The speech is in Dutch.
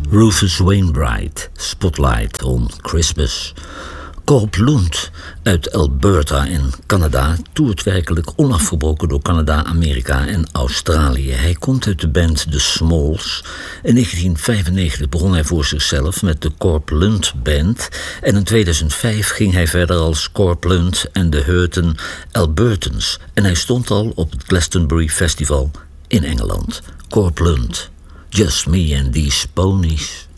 Rufus Wainwright, Spotlight on Christmas. Corp Lund uit Alberta in Canada toert werkelijk onafgebroken door Canada, Amerika en Australië. Hij komt uit de band The Smalls. In 1995 begon hij voor zichzelf met de Corp Lund Band en in 2005 ging hij verder als Corp Lund en de Hurton Albertans en hij stond al op het Glastonbury Festival in Engeland. Corp Lund, Just Me and These Ponies.